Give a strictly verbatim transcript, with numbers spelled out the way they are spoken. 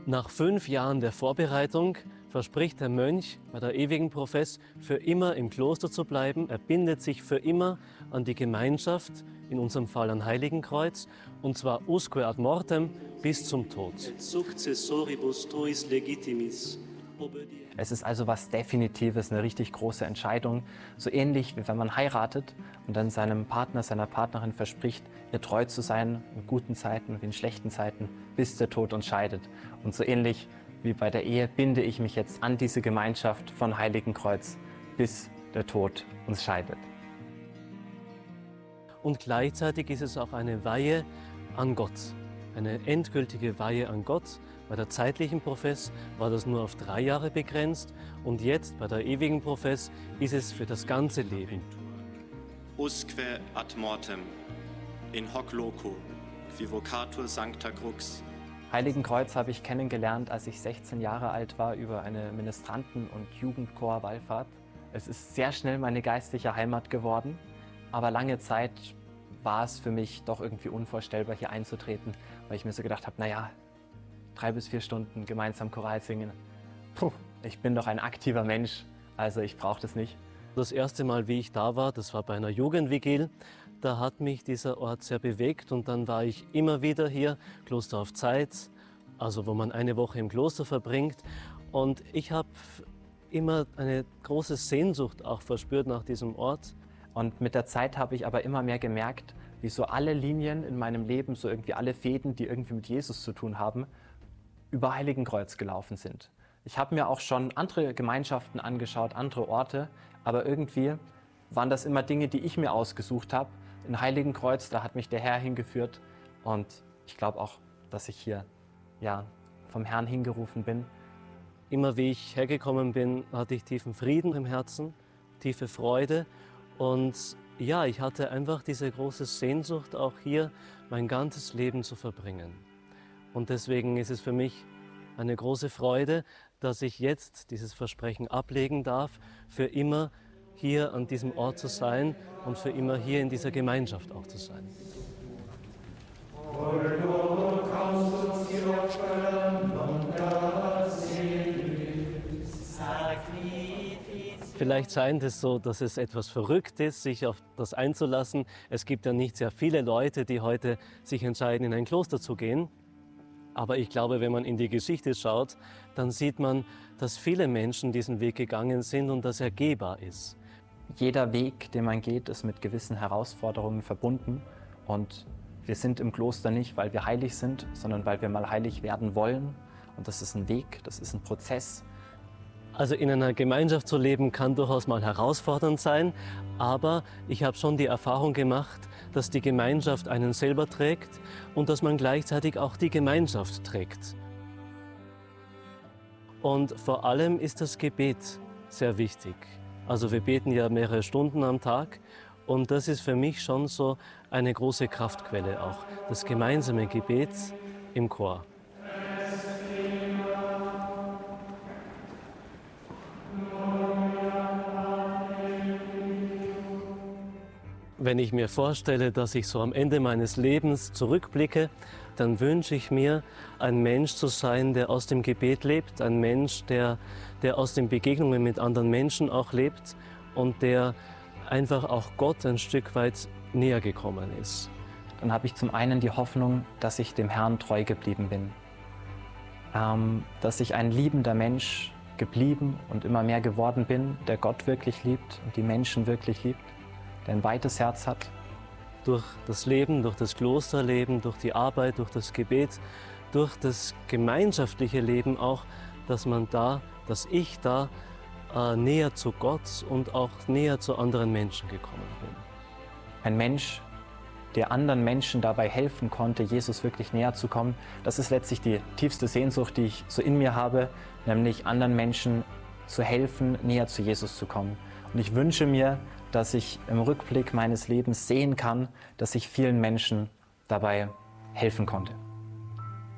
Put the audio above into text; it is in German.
Nach fünf Jahren der Vorbereitung verspricht der Mönch bei der ewigen Profess, für immer im Kloster zu bleiben. Er bindet sich für immer an die Gemeinschaft, in unserem Fall an Heiligenkreuz, und zwar usque ad mortem, bis zum Tod. Successoribus tuis legitimis. Es ist also was Definitives, eine richtig große Entscheidung. So ähnlich wie wenn man heiratet und dann seinem Partner, seiner Partnerin verspricht, ihr treu zu sein, in guten Zeiten wie in schlechten Zeiten, bis der Tod uns scheidet. Und so ähnlich wie bei der Ehe binde ich mich jetzt an diese Gemeinschaft von Heiligenkreuz, bis der Tod uns scheidet. Und gleichzeitig ist es auch eine Weihe an Gott, eine endgültige Weihe an Gott. Bei der zeitlichen Profess war das nur auf drei Jahre begrenzt und jetzt bei der ewigen Profess ist es für das ganze Leben. Usque ad mortem, in hoc loco, qui vocatur sancta crux. Heiligenkreuz habe ich kennengelernt, als ich sechzehn Jahre alt war, über eine Ministranten- und Jugendchor-Wallfahrt. Es ist sehr schnell meine geistliche Heimat geworden, aber lange Zeit war es für mich doch irgendwie unvorstellbar, hier einzutreten, weil ich mir so gedacht habe, naja, drei bis vier Stunden gemeinsam Choral singen. Puh, ich bin doch ein aktiver Mensch, also ich brauche das nicht. Das erste Mal, wie ich da war, das war bei einer Jugendvigil. Da hat mich dieser Ort sehr bewegt und dann war ich immer wieder hier, Kloster auf Zeit, also wo man eine Woche im Kloster verbringt. Und ich habe immer eine große Sehnsucht auch verspürt nach diesem Ort. Und mit der Zeit habe ich aber immer mehr gemerkt, wie so alle Linien in meinem Leben, so irgendwie alle Fäden, die irgendwie mit Jesus zu tun haben, über Heiligenkreuz gelaufen sind. Ich habe mir auch schon andere Gemeinschaften angeschaut, andere Orte, aber irgendwie waren das immer Dinge, die ich mir ausgesucht habe. In Heiligenkreuz, da hat mich der Herr hingeführt und ich glaube auch, dass ich hier ja, vom Herrn hingerufen bin. Immer wie ich hergekommen bin, hatte ich tiefen Frieden im Herzen, tiefe Freude und ja, ich hatte einfach diese große Sehnsucht, auch hier mein ganzes Leben zu verbringen. Und deswegen ist es für mich eine große Freude, dass ich jetzt dieses Versprechen ablegen darf, für immer hier an diesem Ort zu sein und für immer hier in dieser Gemeinschaft auch zu sein. Vielleicht scheint es so, dass es etwas verrückt ist, sich auf das einzulassen. Es gibt ja nicht sehr viele Leute, die heute sich entscheiden, in ein Kloster zu gehen. Aber ich glaube, wenn man in die Geschichte schaut, dann sieht man, dass viele Menschen diesen Weg gegangen sind und dass er gehbar ist. Jeder Weg, den man geht, ist mit gewissen Herausforderungen verbunden. Und wir sind im Kloster nicht, weil wir heilig sind, sondern weil wir mal heilig werden wollen. Und das ist ein Weg, das ist ein Prozess. Also in einer Gemeinschaft zu leben kann durchaus mal herausfordernd sein, aber ich habe schon die Erfahrung gemacht, dass die Gemeinschaft einen selber trägt und dass man gleichzeitig auch die Gemeinschaft trägt. Und vor allem ist das Gebet sehr wichtig. Also wir beten ja mehrere Stunden am Tag und das ist für mich schon so eine große Kraftquelle auch, das gemeinsame Gebet im Chor. Wenn ich mir vorstelle, dass ich so am Ende meines Lebens zurückblicke, dann wünsche ich mir, ein Mensch zu sein, der aus dem Gebet lebt, ein Mensch, der, der aus den Begegnungen mit anderen Menschen auch lebt und der einfach auch Gott ein Stück weit näher gekommen ist. Dann habe ich zum einen die Hoffnung, dass ich dem Herrn treu geblieben bin, ähm, dass ich ein liebender Mensch geblieben und immer mehr geworden bin, der Gott wirklich liebt und die Menschen wirklich liebt, der ein weites Herz hat. Durch das Leben, durch das Klosterleben, durch die Arbeit, durch das Gebet, durch das gemeinschaftliche Leben auch, dass man da, dass ich da äh, näher zu Gott und auch näher zu anderen Menschen gekommen bin. Ein Mensch, der anderen Menschen dabei helfen konnte, Jesus wirklich näher zu kommen, das ist letztlich die tiefste Sehnsucht, die ich so in mir habe, nämlich anderen Menschen zu helfen, näher zu Jesus zu kommen. Und ich wünsche mir, dass ich im Rückblick meines Lebens sehen kann, dass ich vielen Menschen dabei helfen konnte.